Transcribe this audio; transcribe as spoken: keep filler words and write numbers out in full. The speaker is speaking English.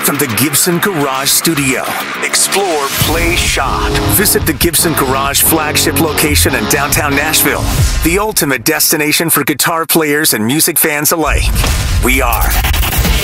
from the Gibson Garage Studio. Explore, play, shop. Visit the Gibson Garage flagship location in downtown Nashville, the ultimate destination for guitar players and music fans alike. We are